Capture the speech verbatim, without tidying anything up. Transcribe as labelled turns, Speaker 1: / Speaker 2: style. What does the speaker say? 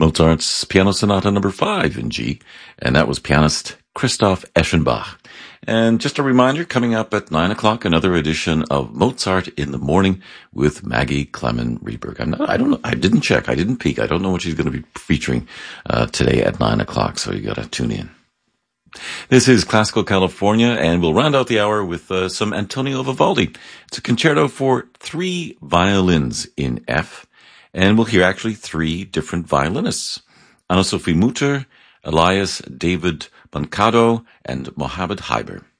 Speaker 1: Mozart's Piano Sonata number five in G, and that was pianist Christoph Eschenbach. And just a reminder, coming up at nine o'clock, another edition of Mozart in the Morning with Maggie Clement Rieberg. I'm not, I don't know, I didn't check, I didn't peek, I don't know what she's going to be featuring uh, today at nine o'clock, so you got to tune in. This is Classical California, and we'll round out the hour with uh, some Antonio Vivaldi. It's a concerto for three violins in F, and we'll hear actually three different violinists. Anna-Sophie Mutter, Elias David Moncado, and Mohammed Heiber.